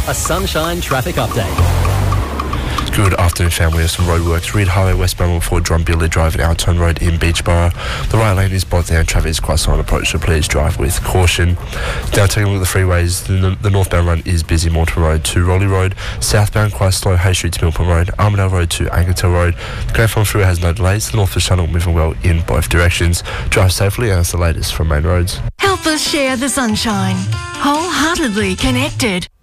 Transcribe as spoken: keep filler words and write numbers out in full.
A Sunshine traffic update. Good afternoon, family. Of some roadworks. Reed Highway westbound before Drumbilly Drive and Alton Road in Beachborough. The right lane is blocked down. Traffic is quite slow on approach, so please drive with caution. Now taking a look at the freeways. The, the northbound run is busy. Morton Road to Raleigh Road. Southbound quite slow. Hay Street to Milton Road. Armidale Road to Angertel Road. The Grand Farm Freeway has no delays. The North Channel moving well in both directions. Drive safely, and that's the latest from Main Roads. Help us share the sunshine. Wholeheartedly connected.